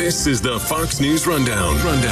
This is the Fox News Rundown.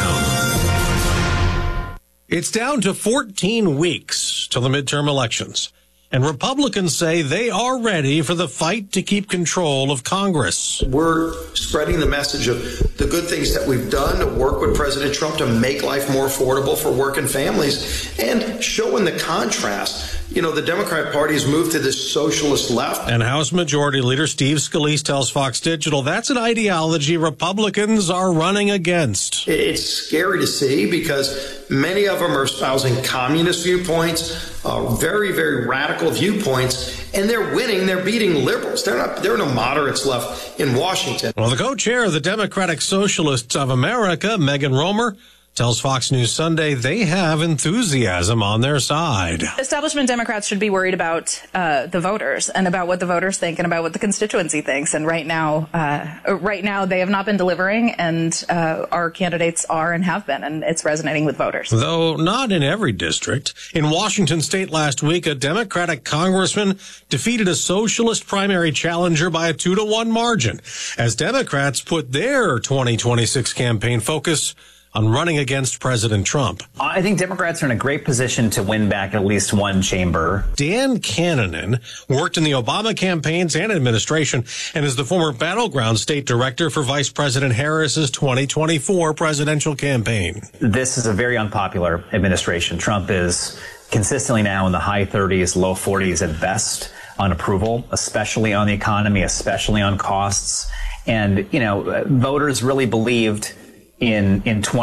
It's down to 14 weeks till the midterm elections, and Republicans say they are ready for the fight to keep control of Congress. We're spreading the message of the good things that we've done to work with President Trump to make life more affordable for working families, and showing the contrast. You know, the Democrat Party has moved to this socialist left. And House Majority Leader Steve Scalise tells Fox Digital that's an ideology Republicans are running against. It's scary to see because many of them are espousing communist viewpoints, very, very radical viewpoints, and they're winning. They're beating liberals. There are no moderates left in Washington. Well, the co-chair of the Democratic Socialists of America, Megan Romer, tells Fox News Sunday they have enthusiasm on their side. Establishment Democrats should be worried about the voters and about what the voters think and about what the constituency thinks. And right now they have not been delivering, and our candidates are and have been, and it's resonating with voters. Though not in every district. In Washington state last week, a Democratic congressman defeated a socialist primary challenger by a 2-1 margin as Democrats put their 2026 campaign focus on running against President Trump. I think Democrats are in a great position to win back at least one chamber. Dan Cannonen worked in the Obama campaigns and administration and is the former battleground state director for Vice President Harris's 2024 presidential campaign. This is a very unpopular administration. Trump is consistently now in the high 30s, low 40s at best on approval, especially on the economy, especially on costs. And, you know, voters really believed in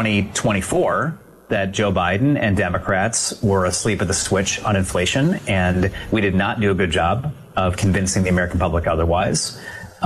2024 that Joe Biden and Democrats were asleep at the switch on inflation, and we did not do a good job of convincing the American public otherwise.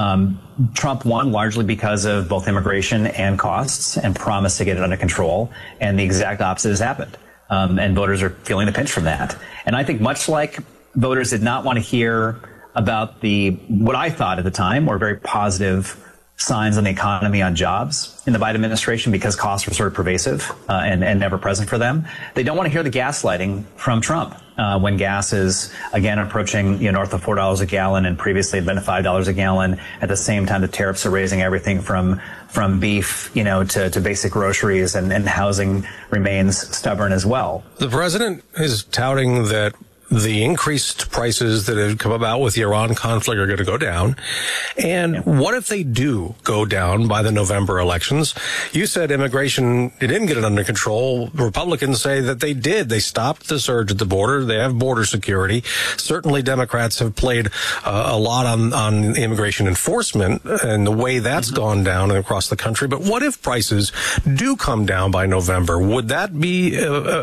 Trump won largely because of both immigration and costs and promised to get it under control, and the exact opposite has happened. And voters are feeling the pinch from that. And I think much like voters did not want to hear about what I thought at the time were very positive signs on the economy, on jobs in the Biden administration, because costs were sort of pervasive and never present for them. They don't want to hear the gaslighting from Trump when gas is again approaching north of $4 a gallon, and previously had been $5 a gallon. At the same time, the tariffs are raising everything from beef to basic groceries, and housing remains stubborn as well. The president is touting that the increased prices that have come about with the Iran conflict are going to go down. And what if they do go down by the November elections? You said immigration, it didn't get it under control. Republicans say that they did. They stopped the surge at the border. They have border security. Certainly Democrats have played a lot on immigration enforcement and the way that's gone down across the country. But what if prices do come down by November? Would that be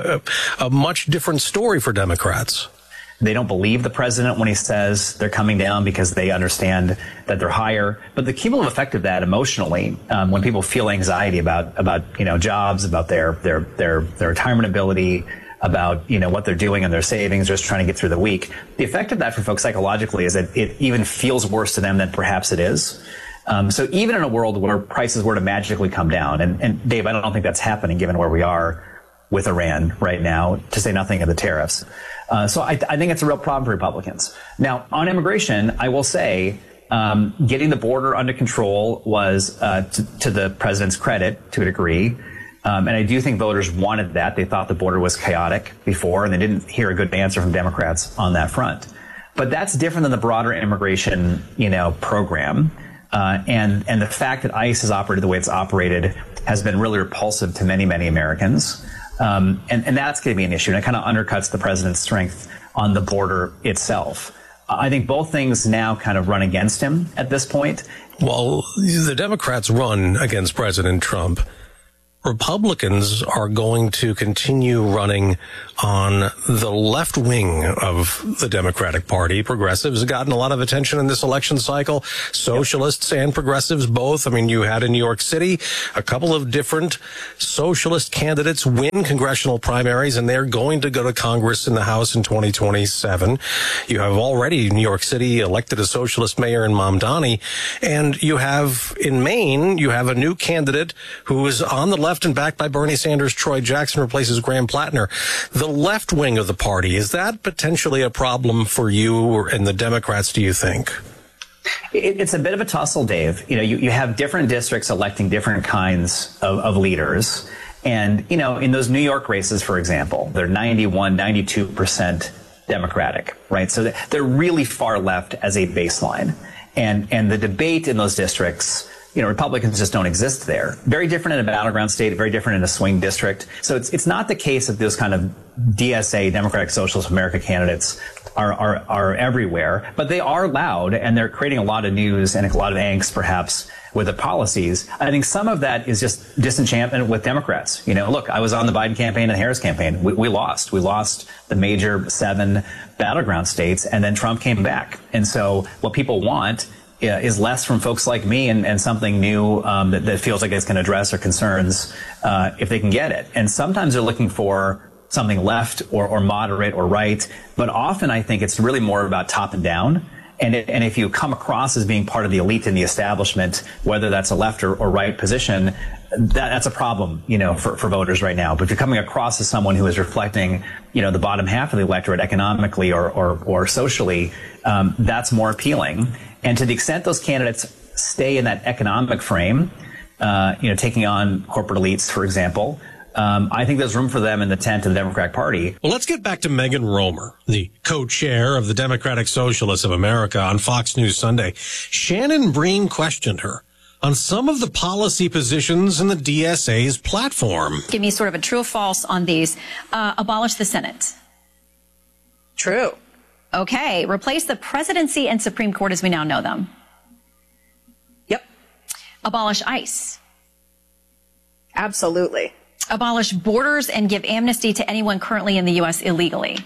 a much different story for Democrats? They don't believe the president when he says they're coming down because they understand that they're higher. But the cumulative effect of that emotionally, when people feel anxiety about jobs, about their retirement ability, about what they're doing in their savings, just trying to get through the week, the effect of that for folks psychologically is that it even feels worse to them than perhaps it is. So even in a world where prices were to magically come down, and Dave, I don't think that's happening given where we are with Iran right now, to say nothing of the tariffs. So I think it's a real problem for Republicans. Now, on immigration, I will say getting the border under control was, to the president's credit, to a degree. And I do think voters wanted that. They thought the border was chaotic before, and they didn't hear a good answer from Democrats on that front. But that's different than the broader immigration, program. And the fact that ICE has operated the way it's operated has been really repulsive to many, many Americans. And that's going to be an issue, and it kind of undercuts the president's strength on the border itself. I think both things now kind of run against him at this point. Well, the Democrats run against President Trump. Republicans are going to continue running on the left wing of the Democratic Party. Progressives have gotten a lot of attention in this election cycle. Socialists and progressives both. I mean, you had in New York City a couple of different socialist candidates win congressional primaries, and they're going to go to Congress in the House in 2027. You have already New York City elected a socialist mayor in Mamdani, and you have in Maine, you have a new candidate who is on the left and backed by Bernie Sanders. Troy Jackson replaces Graham Plattner. The left wing of the party, is that potentially a problem for you and the Democrats, do you think? It's a bit of a tussle, Dave. You have different districts electing different kinds of leaders. And, in those New York races, for example, they're 91, 92% Democratic, right? So they're really far left as a baseline. And the debate in those districts, Republicans just don't exist there. Very different in a battleground state, very different in a swing district. So it's not the case that those kind of DSA, Democratic Socialist America candidates are everywhere, but they are loud and they're creating a lot of news and a lot of angst, perhaps, with the policies. I think some of that is just disenchantment with Democrats. Look, I was on the Biden campaign and Harris campaign. We lost. We lost the major 7 battleground states, and then Trump came back. And so what people want is less from folks like me and something new that feels like it's going to address their concerns if they can get it. And sometimes they're looking for something left or moderate or right, but often I think it's really more about top and down. And if you come across as being part of the elite and the establishment, whether that's a left or right position, that's a problem, for voters right now. But if you're coming across as someone who is reflecting, the bottom half of the electorate economically or socially, that's more appealing. And to the extent those candidates stay in that economic frame, taking on corporate elites, for example, I think there's room for them in the tent of the Democratic Party. Well, let's get back to Megan Romer, the co-chair of the Democratic Socialists of America on Fox News Sunday. Shannon Bream questioned her on some of the policy positions in the DSA's platform. Give me sort of a true or false on these. Abolish the Senate. True. Okay. Replace the presidency and Supreme Court as we now know them. Yep. Abolish ICE. Absolutely. Abolish borders and give amnesty to anyone currently in the U.S. illegally.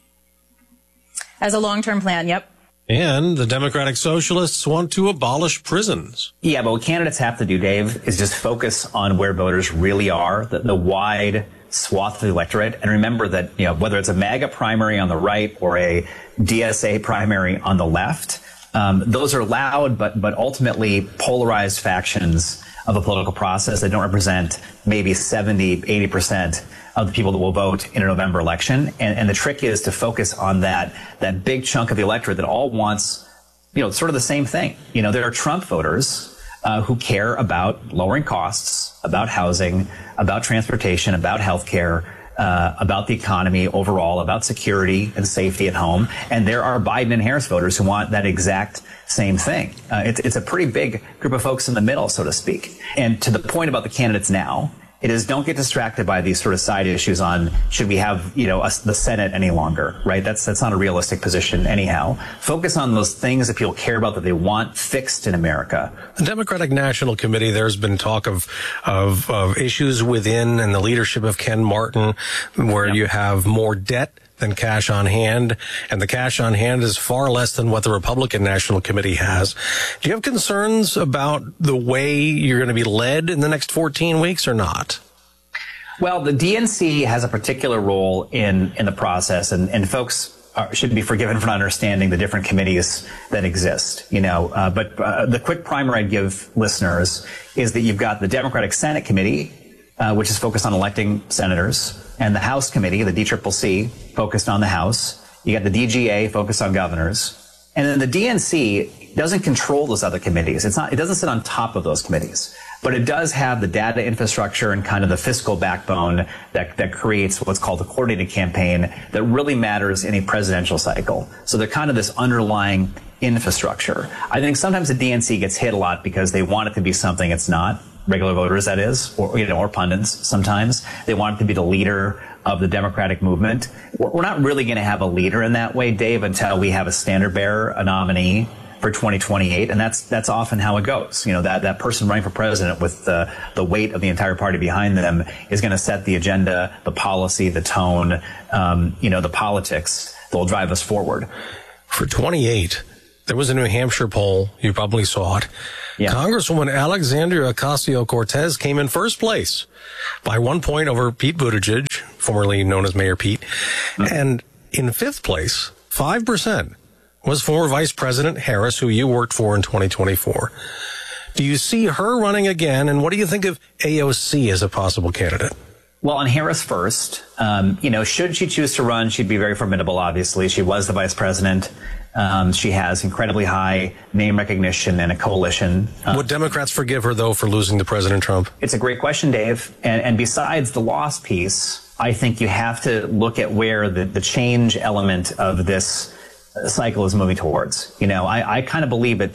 As a long-term plan, yep. And the Democratic Socialists want to abolish prisons. Yeah, but what candidates have to do, Dave, is just focus on where voters really are, the wide swath of the electorate. And remember that, whether it's a MAGA primary on the right or a DSA primary on the left, those are loud but ultimately polarized factions of a political process that don't represent maybe 70, 80% of the people that will vote in a November election. And the trick is to focus on that big chunk of the electorate that all wants, sort of the same thing. There are Trump voters who care about lowering costs, about housing, about transportation, about healthcare, about the economy overall, about security and safety at home. And there are Biden and Harris voters who want that exact same thing. It's a pretty big group of folks in the middle, so to speak. And to the point about the candidates now, it is don't get distracted by these sort of side issues on should we have, the Senate any longer, right? That's not a realistic position anyhow. Focus on those things that people care about that they want fixed in America. The Democratic National Committee, there's been talk of issues within and the leadership of Ken Martin where you have more debt than cash on hand, and the cash on hand is far less than what the Republican National Committee has. Do you have concerns about the way you're going to be led in the next 14 weeks or not? Well, the DNC has a particular role in the process, and folks should be forgiven for not understanding the different committees that exist, but the quick primer I'd give listeners is that you've got the Democratic Senate Committee, which is focused on electing senators, and the House Committee, the DCCC, focused on the House. You got the DGA focused on governors. And then the DNC doesn't control those other committees. It doesn't sit on top of those committees, but it does have the data infrastructure and kind of the fiscal backbone that creates what's called a coordinated campaign that really matters in a presidential cycle. So they're kind of this underlying infrastructure. I think sometimes the DNC gets hit a lot because they want it to be something it's not. Regular voters, that is, or pundits sometimes. They want it to be the leader of the Democratic movement. We're not really going to have a leader in that way, Dave, until we have a standard bearer, a nominee for 2028. And that's often how it goes. That person running for president with the weight of the entire party behind them is going to set the agenda, the policy, the tone, the politics that will drive us forward. For 28, there was a New Hampshire poll. You probably saw it. Yeah. Congresswoman Alexandria Ocasio-Cortez came in first place by 1 point over Pete Buttigieg, formerly known as Mayor Pete. Mm-hmm. And in fifth place, 5%, was former Vice President Harris, who you worked for in 2024. Do you see her running again? And what do you think of AOC as a possible candidate? Well, on Harris first, should she choose to run, she'd be very formidable, obviously. She was the vice president. She has incredibly high name recognition and a coalition. Would Democrats forgive her, though, for losing to President Trump? It's a great question, Dave. And besides the loss piece, I think you have to look at where the change element of this cycle is moving towards. I kind of believe that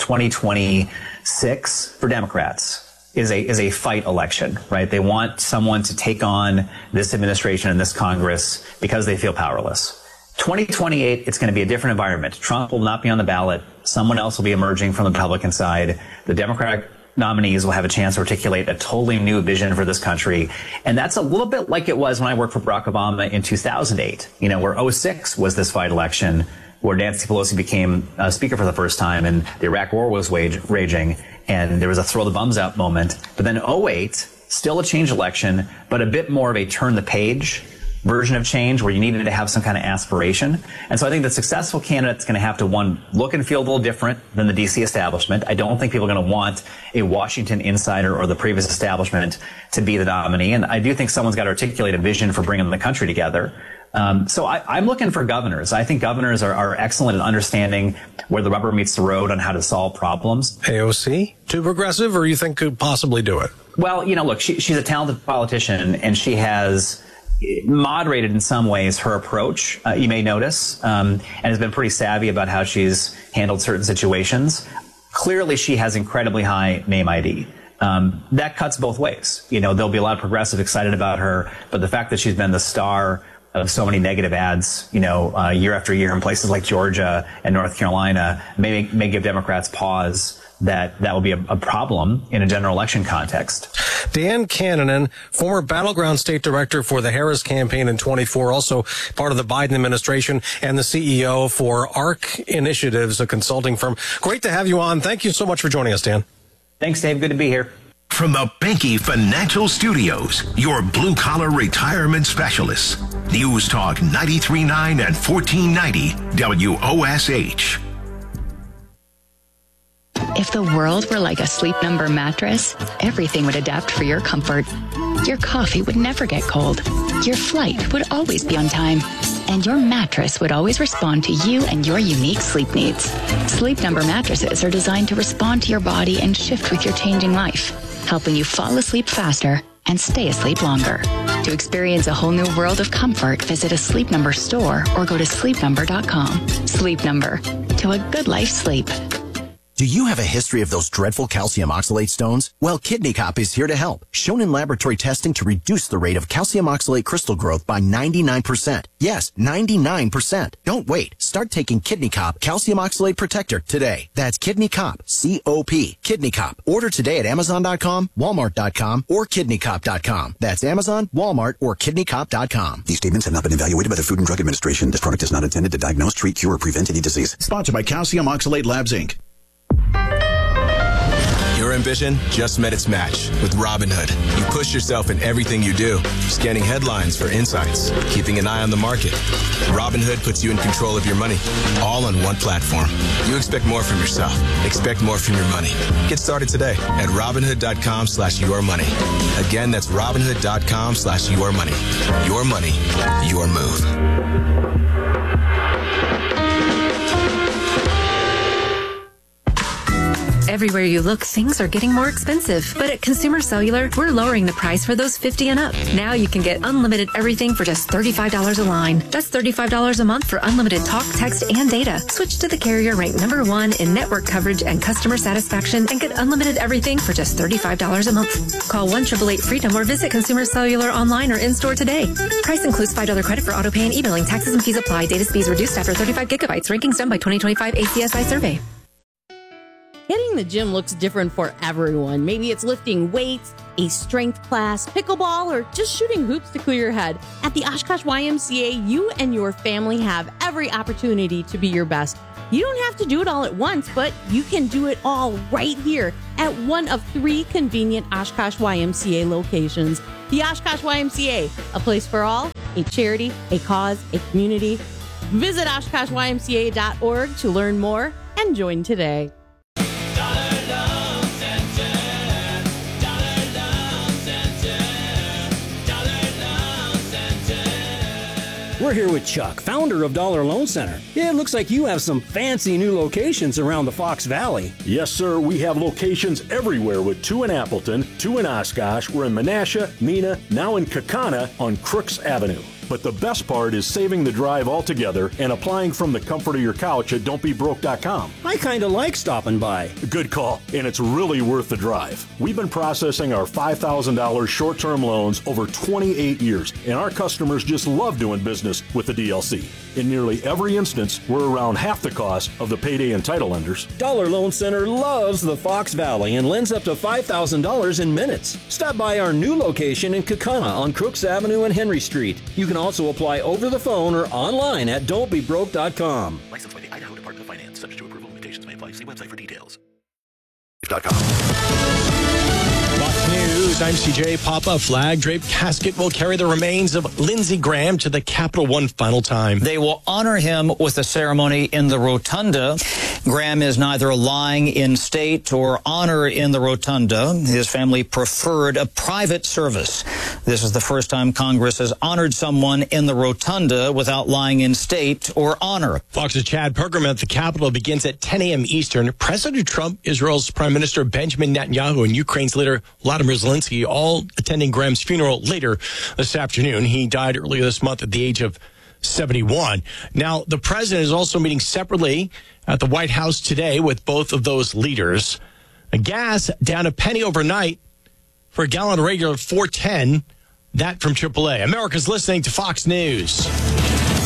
2026 for Democrats is a fight election, right? They want someone to take on this administration and this Congress because they feel powerless. 2028, it's going to be a different environment. Trump will not be on the ballot. Someone else will be emerging from the Republican side. The Democratic nominees will have a chance to articulate a totally new vision for this country. And that's a little bit like it was when I worked for Barack Obama in 2008, where 06 was this fight election, where Nancy Pelosi became Speaker for the first time and the Iraq War was raging and there was a throw the bums out moment. But then 08, still a change election, but a bit more of a turn the page version of change where you needed to have some kind of aspiration. And so I think the successful candidate's going to have to, one, look and feel a little different than the DC establishment. I don't think people are going to want a Washington insider or the previous establishment to be the nominee. And I do think someone's got to articulate a vision for bringing the country together. So I'm looking for governors. I think governors are excellent at understanding where the rubber meets the road on how to solve problems. AOC, too progressive, or you think could possibly do it? Well, look, she's a talented politician, and she has moderated in some ways her approach, you may notice, and has been pretty savvy about how she's handled certain situations. Clearly, she has incredibly high name ID. That cuts both ways. There'll be a lot of progressives excited about her, but the fact that she's been the star of so many negative ads, year after year in places like Georgia and North Carolina may give Democrats pause that will be a problem in a general election context. Dan Cannon, former battleground state director for the Harris campaign in 24, also part of the Biden administration and the CEO for ARC Initiatives, a consulting firm. Great to have you on. Thank you so much for joining us, Dan. Thanks, Dave. Good to be here. From the Banky Financial Studios, your blue-collar retirement specialists. News Talk 93.9 and 1490 WOSH. If the world were like a Sleep Number mattress, everything would adapt for your comfort. Your coffee would never get cold. Your flight would always be on time. And your mattress would always respond to you and your unique sleep needs. Sleep Number mattresses are designed to respond to your body and shift with your changing life, helping you fall asleep faster and stay asleep longer. To experience a whole new world of comfort, visit a Sleep Number store or go to sleepnumber.com. Sleep Number. To a good life sleep. Do you have a history of those dreadful calcium oxalate stones? Well, Kidney Cop is here to help. Shown in laboratory testing to reduce the rate of calcium oxalate crystal growth by 99%. Yes, 99%. Don't wait. Start taking Kidney Cop Calcium Oxalate Protector today. That's Kidney Cop, C-O-P, Kidney Cop. Order today at Amazon.com, Walmart.com, or KidneyCop.com. That's Amazon, Walmart, or KidneyCop.com. These statements have not been evaluated by the Food and Drug Administration. This product is not intended to diagnose, treat, cure, or prevent any disease. Sponsored by Calcium Oxalate Labs, Inc. Your ambition just met its match with Robinhood. You push yourself in everything you do, scanning headlines for insights, keeping an eye on the market. Robinhood puts you in control of your money, all on one platform. You expect more from yourself. Expect more from your money. Get started today at Robinhood.com/yourmoney. Again, that's Robinhood.com/yourmoney. Your money, your move. Everywhere you look, things are getting more expensive. But at Consumer Cellular, we're lowering the price for those 50 and up. Now you can get unlimited everything for just $35 a line. That's $35 a month for unlimited talk, text, and data. Switch to the carrier ranked #1 in network coverage and customer satisfaction and get unlimited everything for just $35 a month. Call 1-888-FREEDOM or visit Consumer Cellular online or in-store today. Price includes $5 credit for auto pay and e-billing. Taxes and fees apply. Data speeds reduced after 35 gigabytes. Rankings done by 2025 ACSI survey. Hitting the gym looks different for everyone. Maybe it's lifting weights, a strength class, pickleball, or just shooting hoops to clear your head. At the Oshkosh YMCA, you and your family have every opportunity to be your best. You don't have to do it all at once, but you can do it all right here at one of 3 convenient Oshkosh YMCA locations. The Oshkosh YMCA, a place for all, a charity, a cause, a community. Visit OshkoshYMCA.org to learn more and join today. We're here with Chuck, founder of Dollar Loan Center. It looks like you have some fancy new locations around the Fox Valley. Yes, sir. We have locations everywhere with 2 in Appleton, 2 in Oshkosh. We're in Menasha, Mena, now in Kaukauna on Crooks Avenue. But the best part is saving the drive altogether and applying from the comfort of your couch at don'tbebroke.com. I kind of like stopping by. Good call, and it's really worth the drive. We've been processing our $5,000 short-term loans over 28 years, and our customers just love doing business with the DLC. In nearly every instance, we're around half the cost of the payday and title lenders. Dollar Loan Center loves the Fox Valley and lends up to $5,000 in minutes. Stop by our new location in Kaukauna on Crooks Avenue and Henry Street. You can also apply over the phone or online at don'tbebroke.com. Licensed by the Idaho Department of Finance. Subject to approval. Limitations may apply. See website for details. Fox News, I'm CJ. Papa flag draped casket will carry the remains of Lindsey Graham to the Capital One final time. They will honor him with a ceremony in the Rotunda. Graham is neither lying in state or honor in the Rotunda. His family preferred a private service. This is the first time Congress has honored someone in the Rotunda without lying in state or honor. Fox's Chad Pergram at the Capitol begins at 10 a.m. Eastern. President Trump, Israel's Prime Minister Benjamin Netanyahu, and Ukraine's leader Vladimir Zelensky all attending Graham's funeral later this afternoon. He died earlier this month at the age of 71. Now, the president is also meeting separately at the White House today with both of those leaders. Gas down a penny overnight for a gallon of regular $4.10. That from AAA. America's listening to Fox News.